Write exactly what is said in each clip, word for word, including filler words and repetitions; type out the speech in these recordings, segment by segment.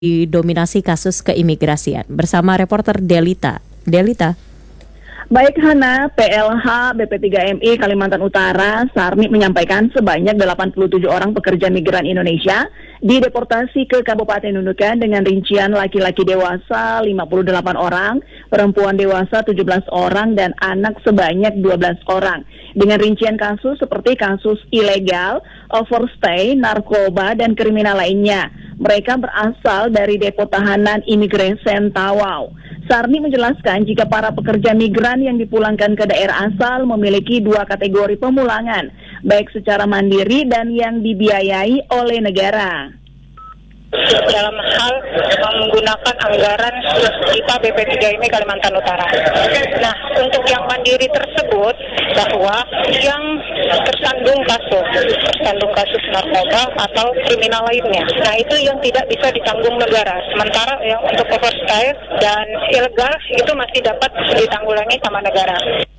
didominasi kasus keimigrasian. Bersama reporter Delita. Delita. Baik Hana, P L H B P tiga M I Kalimantan Utara, Sarmi menyampaikan sebanyak delapan puluh tujuh orang pekerja migran Indonesia dideportasi ke Kabupaten Nunukan dengan rincian laki-laki dewasa lima puluh delapan orang, perempuan dewasa tujuh belas orang, dan anak sebanyak dua belas orang. Dengan rincian kasus seperti kasus ilegal, overstay, narkoba, dan kriminal lainnya. Mereka berasal dari depo tahanan imigresen Tawau. Sarmi menjelaskan jika para pekerja migran yang dipulangkan ke daerah asal memiliki dua kategori pemulangan, baik secara mandiri dan yang dibiayai oleh negara. Dalam hal menggunakan anggaran kita B P tiga M I Kalimantan Utara. Nah, untuk yang mandiri tersebut bahwa yang tersandung kasus, tersandung kasus narkoba atau kriminal lainnya. Nah, itu yang tidak bisa ditanggung negara. Sementara yang untuk overstay dan ilegal itu masih dapat ditanggulangi sama negara.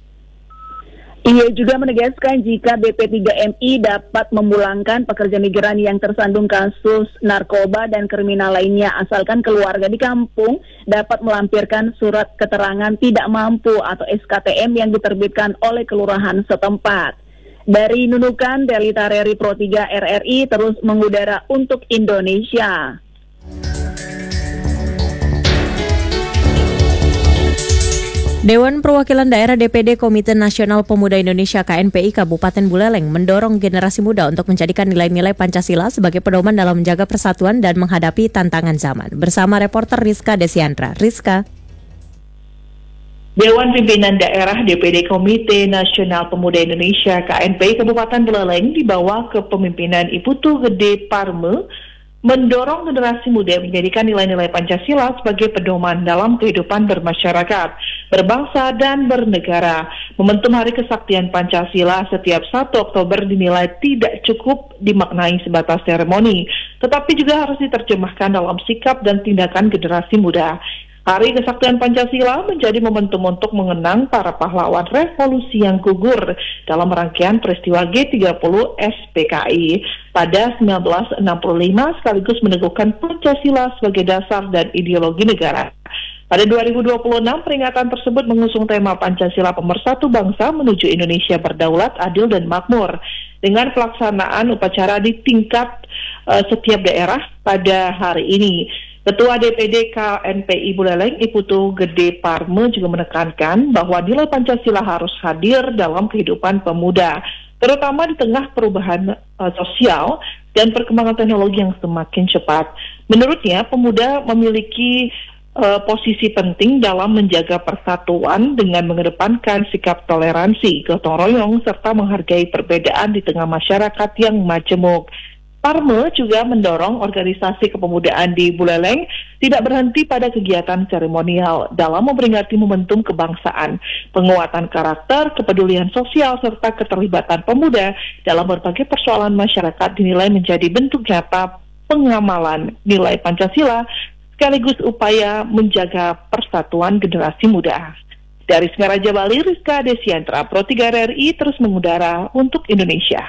Ia juga menegaskan jika B P tiga M I dapat memulangkan pekerja migran yang tersandung kasus narkoba dan kriminal lainnya asalkan keluarga di kampung dapat melampirkan surat keterangan tidak mampu atau S K T M yang diterbitkan oleh kelurahan setempat. Dari Nunukan, Delita Reri Pro tiga R R I terus mengudara untuk Indonesia. Dewan Perwakilan Daerah D P D Komite Nasional Pemuda Indonesia K N P I Kabupaten Buleleng mendorong generasi muda untuk menjadikan nilai-nilai Pancasila sebagai pedoman dalam menjaga persatuan dan menghadapi tantangan zaman. Bersama reporter Rizka Desiandra. Rizka. Dewan Pimpinan Daerah D P D Komite Nasional Pemuda Indonesia K N P I Kabupaten Buleleng di bawah kepemimpinan Ibu Tu Gede Parme mendorong generasi muda menjadikan nilai-nilai Pancasila sebagai pedoman dalam kehidupan bermasyarakat, berbangsa, dan bernegara. Momentum Hari Kesaktian Pancasila setiap satu Oktober dinilai tidak cukup dimaknai sebatas seremoni, tetapi juga harus diterjemahkan dalam sikap dan tindakan generasi muda. Hari Kesaktian Pancasila menjadi momentum untuk mengenang para pahlawan revolusi yang gugur dalam rangkaian peristiwa G tiga puluh S P K I pada seribu sembilan ratus enam puluh lima sekaligus meneguhkan Pancasila sebagai dasar dan ideologi negara. Pada dua ribu dua puluh enam, peringatan tersebut mengusung tema Pancasila Pemersatu Bangsa menuju Indonesia Berdaulat, Adil, dan Makmur dengan pelaksanaan upacara di tingkat uh, setiap daerah pada hari ini. Ketua D P D K N P I Buleleng, Ibu Tu Gede Parme juga menekankan bahwa nilai Pancasila harus hadir dalam kehidupan pemuda, terutama di tengah perubahan uh, sosial dan perkembangan teknologi yang semakin cepat. Menurutnya, pemuda memiliki uh, posisi penting dalam menjaga persatuan dengan mengedepankan sikap toleransi, gotong royong, serta menghargai perbedaan di tengah masyarakat yang majemuk. Parme juga mendorong organisasi kepemudaan di Buleleng tidak berhenti pada kegiatan seremonial dalam memperingati momentum kebangsaan, penguatan karakter, kepedulian sosial, serta keterlibatan pemuda dalam berbagai persoalan masyarakat dinilai menjadi bentuk nyata pengamalan nilai Pancasila sekaligus upaya menjaga persatuan generasi muda. Dari Singaraja, Bali, Rizka Desiandra, Pro tiga R R I terus mengudara untuk Indonesia.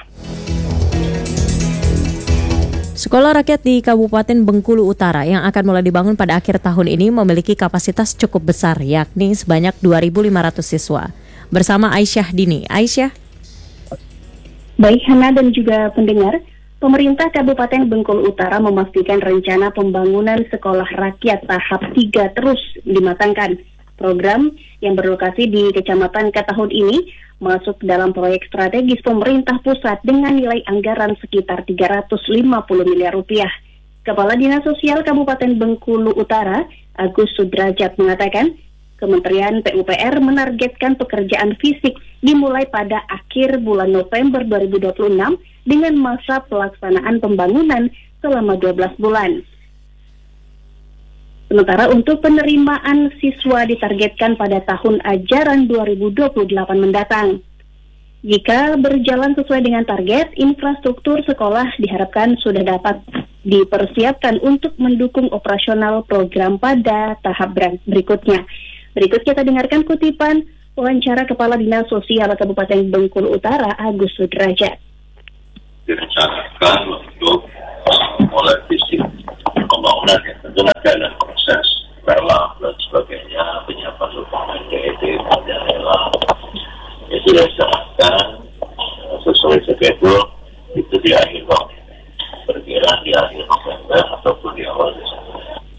Sekolah rakyat di Kabupaten Bengkulu Utara yang akan mulai dibangun pada akhir tahun ini memiliki kapasitas cukup besar, yakni sebanyak dua ribu lima ratus siswa. Bersama Aisyah Dini. Aisyah. Baik Hana dan juga pendengar, pemerintah Kabupaten Bengkulu Utara memastikan rencana pembangunan sekolah rakyat tahap tiga terus dimatangkan. Program yang berlokasi di Kecamatan Katahun ini masuk dalam proyek strategis pemerintah pusat dengan nilai anggaran sekitar tiga ratus lima puluh miliar rupiah. Kepala Dinas Sosial Kabupaten Bengkulu Utara, Agus Sudrajat, mengatakan Kementerian P U P R menargetkan pekerjaan fisik dimulai pada akhir bulan November dua ribu dua puluh enam dengan masa pelaksanaan pembangunan selama dua belas bulan. Sementara untuk penerimaan siswa ditargetkan pada tahun ajaran dua ribu dua puluh delapan mendatang. Jika berjalan sesuai dengan target, infrastruktur sekolah diharapkan sudah dapat dipersiapkan untuk mendukung operasional program pada tahap berikutnya. Berikut kita dengarkan kutipan wawancara Kepala Dinas Sosial Kabupaten Bengkulu Utara, Agus Sudrajat. Direncanakan untuk mulai fisik pembangunan yang tentu nanti ada proses lelang dan sebagainya, penyiapan lapangan D E D pada lelang itu dilaksanakan sesuai schedule itu di akhir perkiraan di akhir November ataupun di awal Desember.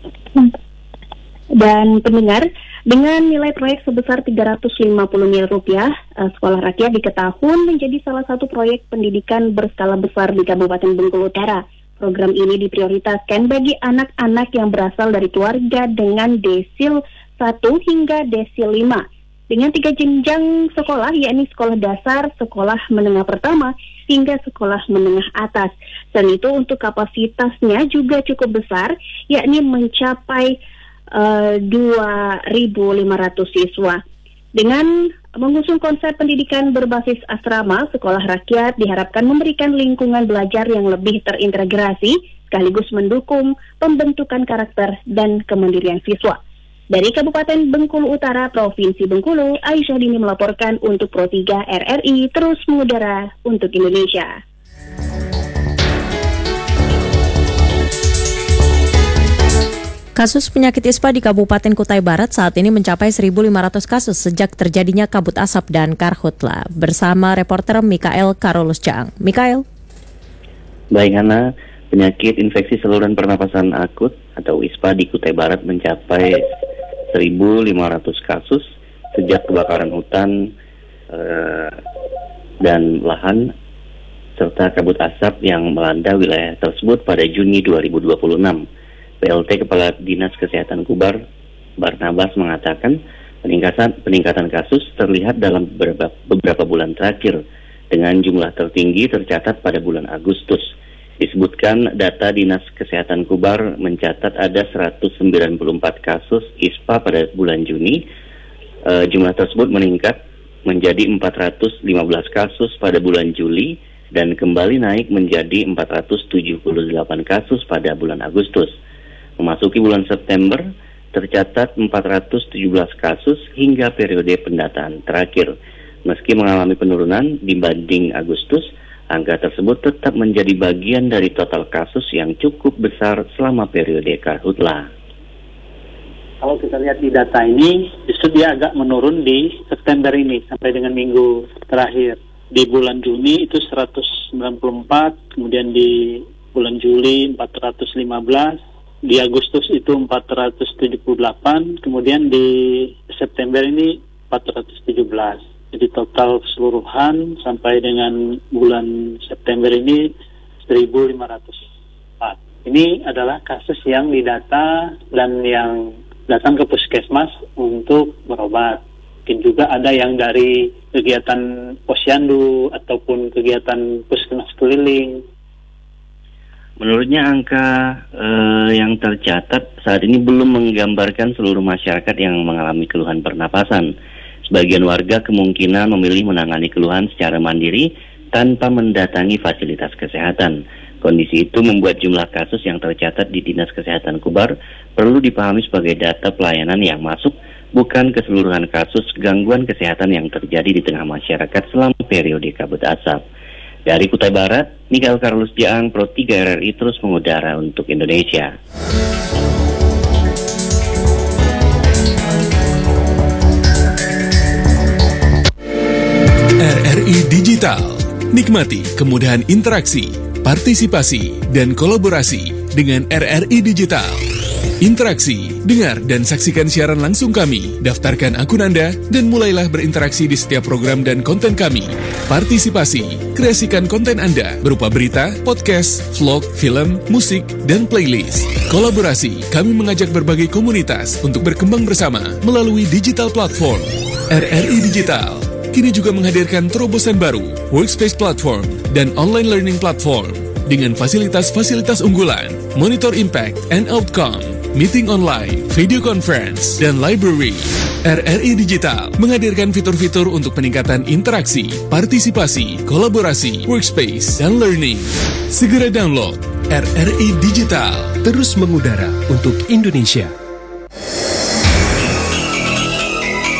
Dan pendengar, dengan nilai proyek sebesar tiga ratus lima puluh miliar rupiah, Sekolah Rakyat diketahui menjadi salah satu proyek pendidikan berskala besar di Kabupaten Bengkulu Utara. Program ini diprioritaskan bagi anak-anak yang berasal dari keluarga dengan desil satu hingga desil lima. Dengan tiga jenjang sekolah, yakni sekolah dasar, sekolah menengah pertama, hingga sekolah menengah atas. Dan itu untuk kapasitasnya juga cukup besar, yakni mencapai uh, dua ribu lima ratus siswa. Dengan mengusung konsep pendidikan berbasis asrama, Sekolah Rakyat diharapkan memberikan lingkungan belajar yang lebih terintegrasi, sekaligus mendukung pembentukan karakter dan kemandirian siswa. Dari Kabupaten Bengkulu Utara, Provinsi Bengkulu, Aisyah Dini melaporkan untuk Pro tiga R R I terus mengudara untuk Indonesia. Kasus penyakit ispa di Kabupaten Kutai Barat saat ini mencapai seribu lima ratus kasus sejak terjadinya kabut asap dan karhutla. Bersama reporter Mikael Karolus Jaang. Mikael. Baik, Hana, penyakit infeksi saluran pernapasan akut atau ispa di Kutai Barat mencapai seribu lima ratus kasus sejak kebakaran hutan eh, dan lahan serta kabut asap yang melanda wilayah tersebut pada Juni dua ribu dua puluh enam. P L T Kepala Dinas Kesehatan Kubar, Barnabas, mengatakan peningkatan peningkatan kasus terlihat dalam beberapa, beberapa bulan terakhir dengan jumlah tertinggi tercatat pada bulan Agustus. Disebutkan data Dinas Kesehatan Kubar mencatat ada seratus sembilan puluh empat kasus ispa pada bulan Juni. E, jumlah tersebut meningkat menjadi empat ratus lima belas kasus pada bulan Juli dan kembali naik menjadi empat ratus tujuh puluh delapan kasus pada bulan Agustus. Memasuki bulan September, tercatat empat ratus tujuh belas kasus hingga periode pendataan terakhir. Meski mengalami penurunan dibanding Agustus, angka tersebut tetap menjadi bagian dari total kasus yang cukup besar selama periode karhutla. Kalau kita lihat di data ini, justru dia agak menurun di September ini sampai dengan minggu terakhir. Di bulan Juni itu seratus sembilan puluh empat, kemudian di bulan Juli empat ratus lima belas, di Agustus itu empat ratus tujuh puluh delapan, kemudian di September ini empat ratus tujuh belas. Jadi total keseluruhan sampai dengan bulan September ini seribu lima ratus empat. Ini adalah kasus yang didata dan yang datang ke puskesmas untuk berobat. Mungkin juga ada yang dari kegiatan posyandu ataupun kegiatan puskesmas keliling. Menurutnya angka eh, yang tercatat saat ini belum menggambarkan seluruh masyarakat yang mengalami keluhan pernapasan. Sebagian warga kemungkinan memilih menangani keluhan secara mandiri tanpa mendatangi fasilitas kesehatan. Kondisi itu membuat jumlah kasus yang tercatat di Dinas Kesehatan Kubar perlu dipahami sebagai data pelayanan yang masuk, bukan keseluruhan kasus gangguan kesehatan yang terjadi di tengah masyarakat selama periode kabut asap. Dari Kutai Barat, Mikael Karolus Jaang, Pro tiga R R I terus mengudara untuk Indonesia. R R I Digital. Nikmati kemudahan interaksi, partisipasi, dan kolaborasi dengan R R I Digital. Interaksi, dengar dan saksikan siaran langsung kami, daftarkan akun Anda, dan mulailah berinteraksi di setiap program dan konten kami. Partisipasi, kreasikan konten Anda berupa berita, podcast, vlog, film, musik, dan playlist. Kolaborasi, kami mengajak berbagai komunitas untuk berkembang bersama melalui digital platform. R R I Digital kini juga menghadirkan terobosan baru, workspace platform, dan online learning platform dengan fasilitas-fasilitas unggulan, monitor impact and outcome, meeting online, video conference, dan library. R R I Digital menghadirkan fitur-fitur untuk peningkatan interaksi, partisipasi, kolaborasi, workspace, dan learning. Segera download R R I Digital. Terus mengudara untuk Indonesia.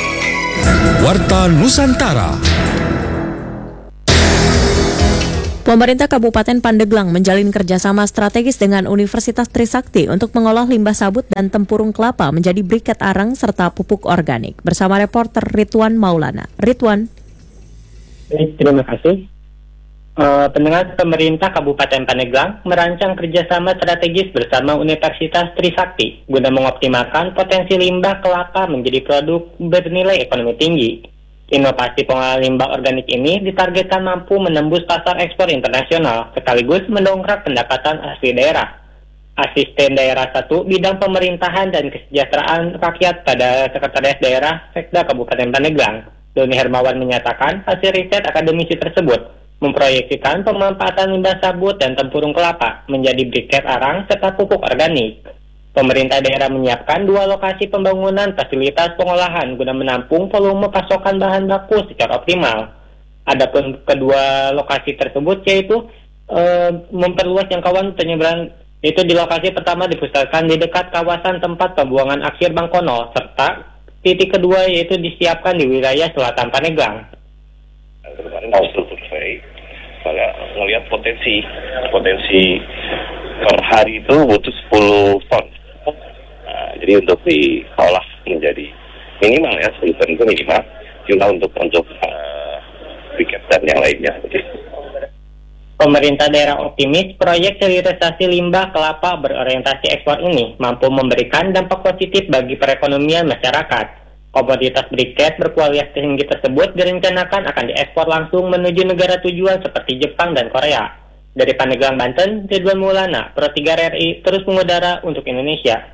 Warta Nusantara. Pemerintah Kabupaten Pandeglang menjalin kerjasama strategis dengan Universitas Trisakti untuk mengolah limbah sabut dan tempurung kelapa menjadi briket arang serta pupuk organik. Bersama reporter Ridwan Maulana. Ridwan. Baik, terima kasih. Uh, pendengar, pemerintah Kabupaten Pandeglang merancang kerjasama strategis bersama Universitas Trisakti guna mengoptimalkan potensi limbah kelapa menjadi produk bernilai ekonomi tinggi. Inovasi pengolahan limbah organik ini ditargetkan mampu menembus pasar ekspor internasional sekaligus mendongkrak pendapatan asli daerah. Asisten Daerah satu Bidang Pemerintahan dan Kesejahteraan Rakyat pada Sekretaris Daerah Sekda Kabupaten Pandeglang, Doni Hermawan menyatakan hasil riset akademisi tersebut memproyeksikan pemanfaatan limbah sabut dan tempurung kelapa menjadi briket arang serta pupuk organik. Pemerintah daerah menyiapkan dua lokasi pembangunan fasilitas pengolahan guna menampung volume pasokan bahan baku secara optimal. Adapun kedua lokasi tersebut yaitu e, memperluas jangkauan penyeberangan, itu di lokasi pertama dipusatkan di dekat kawasan tempat pembuangan akhir Bangkono, serta titik kedua yaitu disiapkan di wilayah selatan Pandeglang. Kemarin hasil survei, saya melihat potensi potensi per hari itu butuh sepuluh ton. Nah, jadi untuk diolah menjadi minimal ya, sepuluh ton itu minimal. Juga untuk untuk uh, briket dan yang lainnya. Pemerintah daerah optimis proyek sterilisasi limbah kelapa berorientasi ekspor ini mampu memberikan dampak positif bagi perekonomian masyarakat. Komoditas briket berkualitas tinggi tersebut direncanakan akan diekspor langsung menuju negara tujuan seperti Jepang dan Korea. Dari Pandeglang, Banten, Ridwan Maulana, Pro tiga R R I, terus mengudara untuk Indonesia.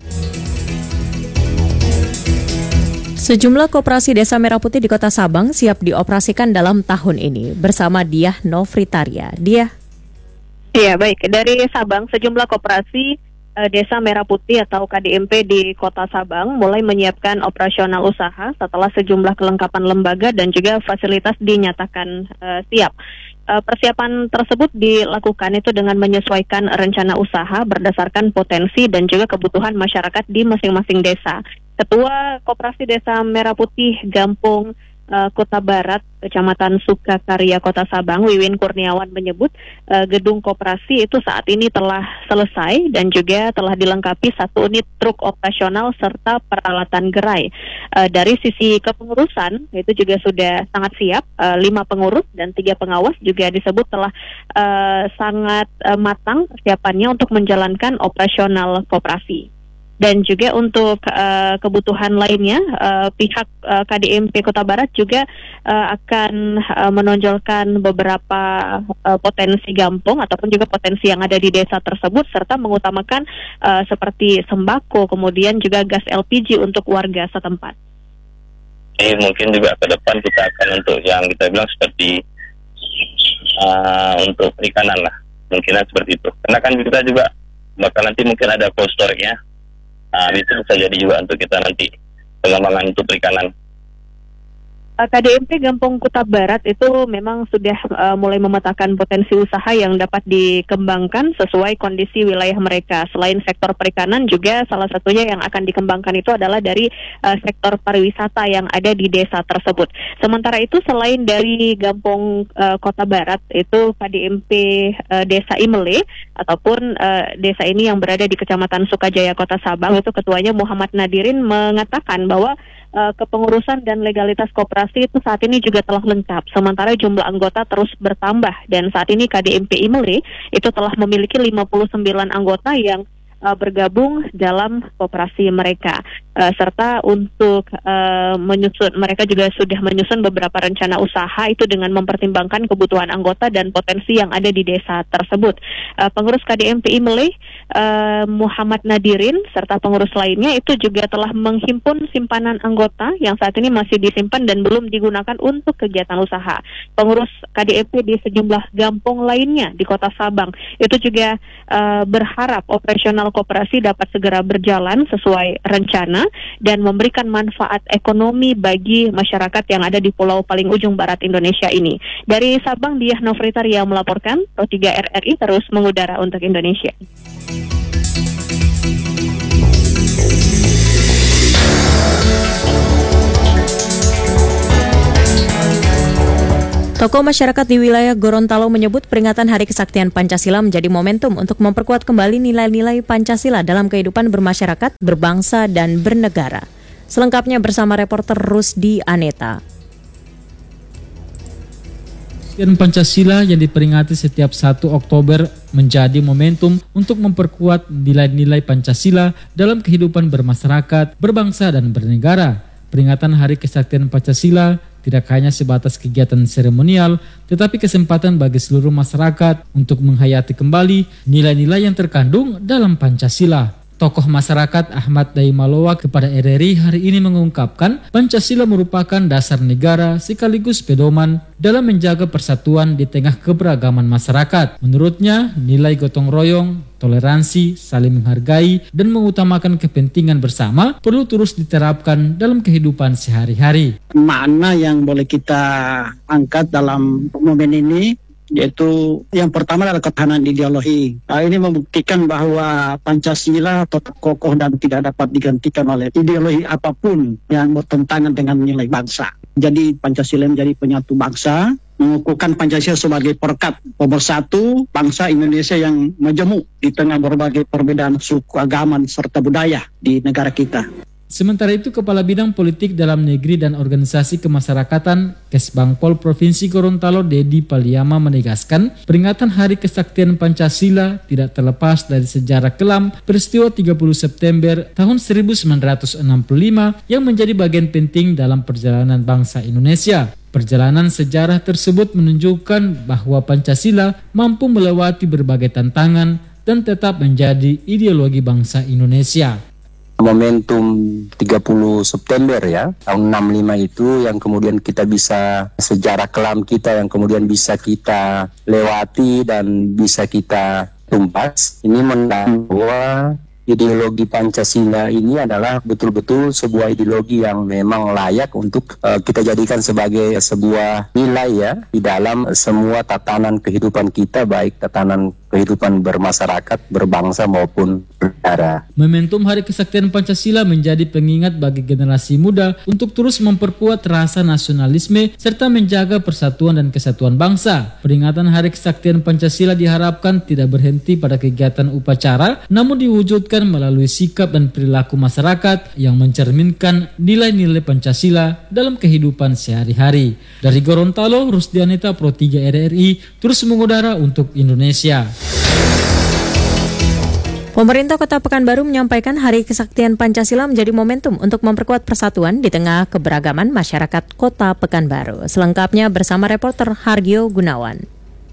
Sejumlah koperasi Desa Merah Putih di Kota Sabang siap dioperasikan dalam tahun ini. Bersama Diah Novitaria. Diah. Ya, baik. Dari Sabang, sejumlah koperasi eh, Desa Merah Putih atau K D M P di Kota Sabang mulai menyiapkan operasional usaha setelah sejumlah kelengkapan lembaga dan juga fasilitas dinyatakan eh, siap. Persiapan tersebut dilakukan itu dengan menyesuaikan rencana usaha berdasarkan potensi dan juga kebutuhan masyarakat di masing-masing desa. Ketua Koperasi Desa Merah Putih Gampung uh, Kota Barat, Kecamatan Sukakarya, Kota Sabang, Wiwin Kurniawan menyebut uh, gedung koperasi itu saat ini telah selesai dan juga telah dilengkapi satu unit truk operasional serta peralatan gerai. Uh, dari sisi kepengurusan itu juga sudah sangat siap, uh, lima pengurus dan tiga pengawas juga disebut telah uh, sangat uh, matang persiapannya untuk menjalankan operasional koperasi. Dan juga untuk uh, kebutuhan lainnya, uh, pihak uh, K D M P Kota Barat juga uh, akan uh, menonjolkan beberapa uh, potensi gampung ataupun juga potensi yang ada di desa tersebut, serta mengutamakan uh, seperti sembako, kemudian juga gas L P G untuk warga setempat. Eh, mungkin juga ke depan kita akan untuk yang kita bilang seperti uh, untuk perikanan lah, mungkin seperti itu. Karena kan kita juga bakal nanti mungkin ada cold storage-nya. Nah, itu bisa jadi juga untuk kita nanti pengembangan untuk perikanan. K D M P Gampung Kota Barat itu memang sudah uh, mulai memetakan potensi usaha yang dapat dikembangkan sesuai kondisi wilayah mereka. Selain sektor perikanan juga salah satunya yang akan dikembangkan itu adalah dari uh, sektor pariwisata yang ada di desa tersebut. Sementara itu selain dari Gampung uh, Kota Barat itu K D M P uh, Desa Imele ataupun uh, desa ini yang berada di Kecamatan Sukajaya Kota Sabang, itu ketuanya Muhammad Nadirin mengatakan bahwa uh, kepengurusan dan legalitas koperasi itu saat ini juga telah lengkap, sementara jumlah anggota terus bertambah dan saat ini K D M P Imele itu telah memiliki lima puluh sembilan anggota yang uh, bergabung dalam koperasi mereka. Uh, serta untuk uh, menyusun, mereka juga sudah menyusun beberapa rencana usaha itu dengan mempertimbangkan kebutuhan anggota dan potensi yang ada di desa tersebut. Uh, pengurus K D M P Imele uh, Muhammad Nadirin serta pengurus lainnya itu juga telah menghimpun simpanan anggota yang saat ini masih disimpan dan belum digunakan untuk kegiatan usaha. Pengurus K D M P di sejumlah gampung lainnya di Kota Sabang itu juga uh, berharap operasional koperasi dapat segera berjalan sesuai rencana dan memberikan manfaat ekonomi bagi masyarakat yang ada di pulau paling ujung barat Indonesia ini. Dari Sabang, Diah Novitaria melaporkan, Pro tiga R R I terus mengudara untuk Indonesia. Tokoh masyarakat di wilayah Gorontalo menyebut peringatan Hari Kesaktian Pancasila menjadi momentum untuk memperkuat kembali nilai-nilai Pancasila dalam kehidupan bermasyarakat, berbangsa, dan bernegara. Selengkapnya bersama reporter Rusdi Aneta. Dan Pancasila yang diperingati setiap satu Oktober menjadi momentum untuk memperkuat nilai-nilai Pancasila dalam kehidupan bermasyarakat, berbangsa, dan bernegara. Peringatan Hari Kesaktian Pancasila tidak hanya sebatas kegiatan seremonial, tetapi kesempatan bagi seluruh masyarakat untuk menghayati kembali nilai-nilai yang terkandung dalam Pancasila. Tokoh masyarakat Ahmad Daimalowa kepada R R I hari ini mengungkapkan Pancasila merupakan dasar negara sekaligus pedoman dalam menjaga persatuan di tengah keberagaman masyarakat. Menurutnya, nilai gotong royong, toleransi, saling menghargai, dan mengutamakan kepentingan bersama perlu terus diterapkan dalam kehidupan sehari-hari. Makna yang boleh kita angkat dalam momen ini yaitu yang pertama adalah ketahanan ideologi. Nah, ini membuktikan bahwa Pancasila tetap kokoh dan tidak dapat digantikan oleh ideologi apapun yang bertentangan dengan nilai bangsa. Jadi Pancasila menjadi penyatu bangsa, mengukuhkan Pancasila sebagai perekat pemersatu bangsa Indonesia yang majemuk di tengah berbagai perbedaan suku, agama, serta budaya di negara kita. Sementara itu, Kepala Bidang Politik Dalam Negeri dan Organisasi Kemasyarakatan Kesbangpol Provinsi Gorontalo Dedi Paliama menegaskan peringatan Hari Kesaktian Pancasila tidak terlepas dari sejarah kelam peristiwa tiga puluh September tahun seribu sembilan ratus enam puluh lima yang menjadi bagian penting dalam perjalanan bangsa Indonesia. Perjalanan sejarah tersebut menunjukkan bahwa Pancasila mampu melewati berbagai tantangan dan tetap menjadi ideologi bangsa Indonesia. Momentum tiga puluh September ya, tahun enam puluh lima itu yang kemudian kita bisa, sejarah kelam kita yang kemudian bisa kita lewati dan bisa kita tumpas. Ini menandakan bahwa ideologi Pancasila ini adalah betul-betul sebuah ideologi yang memang layak untuk uh, kita jadikan sebagai sebuah nilai ya di dalam semua tatanan kehidupan kita, baik tatanan kehidupan bermasyarakat, berbangsa maupun bernegara. Momentum Hari Kesaktian Pancasila menjadi pengingat bagi generasi muda untuk terus memperkuat rasa nasionalisme serta menjaga persatuan dan kesatuan bangsa. Peringatan Hari Kesaktian Pancasila diharapkan tidak berhenti pada kegiatan upacara, namun diwujudkan melalui sikap dan perilaku masyarakat yang mencerminkan nilai-nilai Pancasila dalam kehidupan sehari-hari. Dari Gorontalo, Rusdi Aneta, Pro tiga R R I, terus mengudara untuk Indonesia. Pemerintah Kota Pekanbaru menyampaikan Hari Kesaktian Pancasila menjadi momentum untuk memperkuat persatuan di tengah keberagaman masyarakat Kota Pekanbaru. Selengkapnya bersama reporter Hargio Gunawan.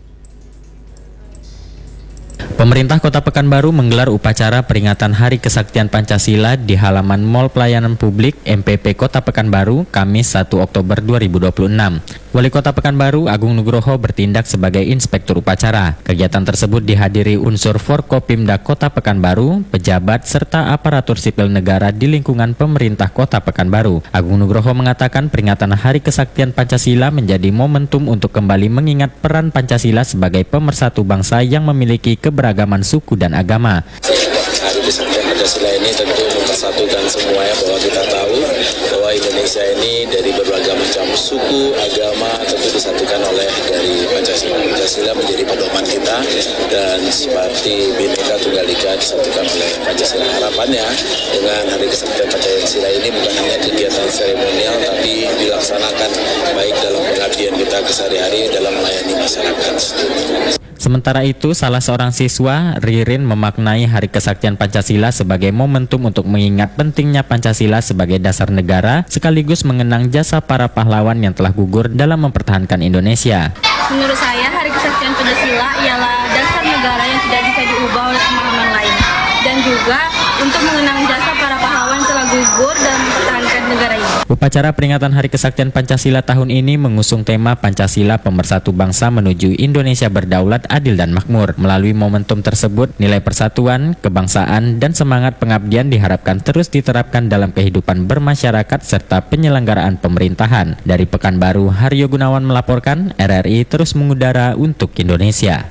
Pemerintah Kota Pekanbaru menggelar upacara peringatan Hari Kesaktian Pancasila di halaman Mall Pelayanan Publik M P P Kota Pekanbaru Kamis satu Oktober dua ribu dua puluh enam. Wali Kota Pekanbaru Agung Nugroho bertindak sebagai inspektur upacara. Kegiatan tersebut dihadiri unsur Forkopimda Kota Pekanbaru, pejabat serta aparatur sipil negara di lingkungan pemerintah Kota Pekanbaru. Agung Nugroho mengatakan peringatan Hari Kesaktian Pancasila menjadi momentum untuk kembali mengingat peran Pancasila sebagai pemersatu bangsa yang memiliki keberagaman suku dan agama. Hari Kesaktian Pancasila ini tentu mempersatukan semuanya, bahwa kita tahu bahwa Indonesia ini dari berbagai macam suku, agama tentu disatukan oleh dari Pancasila. Pancasila menjadi pedoman kita dan seperti Bhinneka Tunggal Ika disatukan oleh Pancasila. Harapannya dengan Hari Kesaktian Pancasila ini bukan hanya kegiatan seremonial, tapi dilaksanakan baik dalam pengabdian kita kesehari-hari dalam melayani masyarakat. Sementara itu, salah seorang siswa, Ririn, memaknai Hari Kesaktian Pancasila sebagai momentum untuk mengingat pentingnya Pancasila sebagai dasar negara, sekaligus mengenang jasa para pahlawan yang telah gugur dalam mempertahankan Indonesia. Menurut saya, Hari Kesaktian Pancasila ialah dasar negara yang tidak bisa diubah oleh pemahaman lain, dan juga untuk mengenang jasa para pahlawan yang telah gugur dan mempertahankan negara ini. Upacara peringatan Hari Kesaktian Pancasila tahun ini mengusung tema Pancasila Pemersatu Bangsa menuju Indonesia Berdaulat, Adil dan Makmur. Melalui momentum tersebut, nilai persatuan, kebangsaan, dan semangat pengabdian diharapkan terus diterapkan dalam kehidupan bermasyarakat serta penyelenggaraan pemerintahan. Dari Pekanbaru, Haryo Gunawan melaporkan, R R I terus mengudara untuk Indonesia.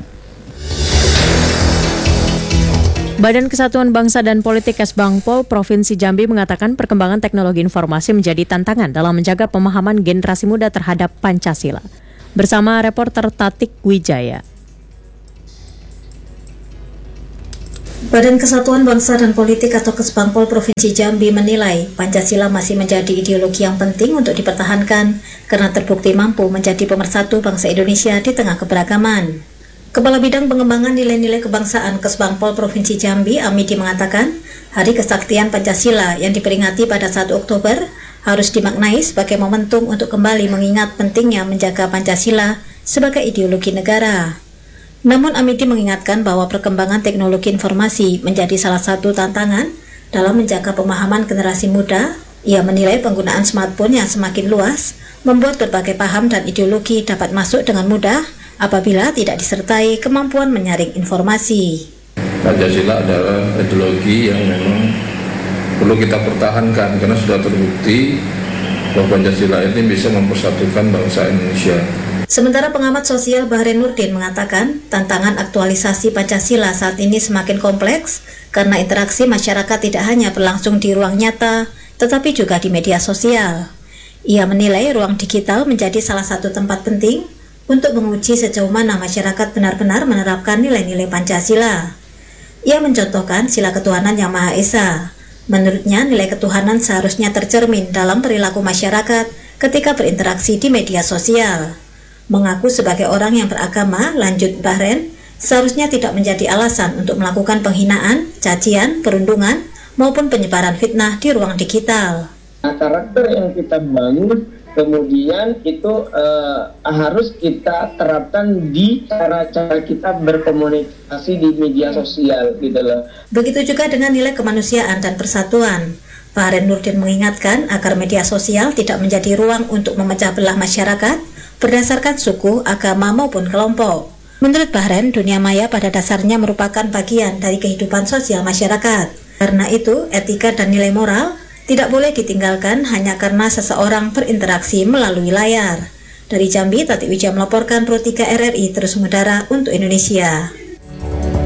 Badan Kesatuan Bangsa dan Politik Kesbangpol Provinsi Jambi mengatakan perkembangan teknologi informasi menjadi tantangan dalam menjaga pemahaman generasi muda terhadap Pancasila. Bersama reporter Tatik Wijaya. Badan Kesatuan Bangsa dan Politik atau Kesbangpol Provinsi Jambi menilai Pancasila masih menjadi ideologi yang penting untuk dipertahankan karena terbukti mampu menjadi pemersatu bangsa Indonesia di tengah keberagaman. Kepala Bidang Pengembangan Nilai-Nilai Kebangsaan Kesbangpol Provinsi Jambi, Amidi, mengatakan Hari Kesaktian Pancasila yang diperingati pada satu Oktober harus dimaknai sebagai momentum untuk kembali mengingat pentingnya menjaga Pancasila sebagai ideologi negara. Namun Amidi mengingatkan bahwa perkembangan teknologi informasi menjadi salah satu tantangan dalam menjaga pemahaman generasi muda. Ia menilai penggunaan smartphone yang semakin luas membuat berbagai paham dan ideologi dapat masuk dengan mudah apabila tidak disertai kemampuan menyaring informasi. Pancasila adalah ideologi yang memang perlu kita pertahankan karena sudah terbukti bahwa Pancasila ini bisa mempersatukan bangsa Indonesia. Sementara pengamat sosial Bahren Nurdin mengatakan tantangan aktualisasi Pancasila saat ini semakin kompleks karena interaksi masyarakat tidak hanya berlangsung di ruang nyata, tetapi juga di media sosial. Ia menilai ruang digital menjadi salah satu tempat penting untuk menguji sejauh mana masyarakat benar-benar menerapkan nilai-nilai Pancasila. Ia mencontohkan sila ketuhanan yang Maha Esa. Menurutnya, nilai ketuhanan seharusnya tercermin dalam perilaku masyarakat ketika berinteraksi di media sosial. Mengaku sebagai orang yang beragama, lanjut Bahren, seharusnya tidak menjadi alasan untuk melakukan penghinaan, cacian, perundungan, maupun penyebaran fitnah di ruang digital. Nah, karakter yang kita bangun kemudian itu uh, harus kita terapkan di cara-cara kita berkomunikasi di media sosial gitu loh. Begitu juga dengan nilai kemanusiaan dan persatuan. Bahren Nurdin mengingatkan agar media sosial tidak menjadi ruang untuk memecah belah masyarakat berdasarkan suku, agama, maupun kelompok. Menurut Bahren, dunia maya pada dasarnya merupakan bagian dari kehidupan sosial masyarakat. Karena itu, etika dan nilai moral tidak boleh ditinggalkan hanya karena seseorang berinteraksi melalui layar. Dari Jambi, Tatik Wijaya melaporkan Pro tiga R R I terus mengudara untuk Indonesia.